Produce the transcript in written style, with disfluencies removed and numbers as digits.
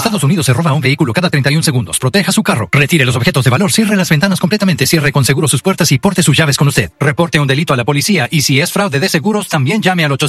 Estados Unidos se roba un vehículo cada 31 segundos. Proteja su carro. Retire los objetos de valor. Cierre las ventanas completamente. Cierre con seguro sus puertas y porte sus llaves con usted. Reporte un delito a la policía y si es fraude de seguros, también llame al 800.